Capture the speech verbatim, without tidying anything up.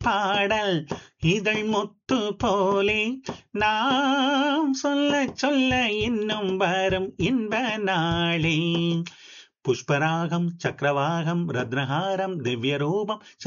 பாடல் இதழ் முத்து போலே நாம் சொல்ல சொல்ல இன்னும் வரும் இன்ப நாளே. புஷ்பராகம் சக்கரவாகம் ரத்னஹாரம் திவ்ய ரூபம்